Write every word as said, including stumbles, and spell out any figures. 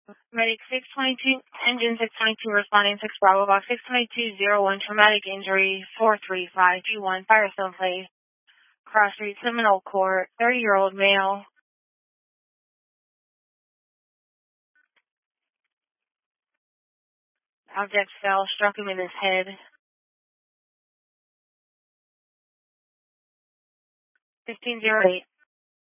Medic six twenty-two, engine six twenty-two responding six Bravo box six twenty-two zero one, traumatic injury four three five two one, Firestone Place, Cross Street, Seminole Court, thirty-year-old male. Object fell, struck him in his head. fifteen oh eight.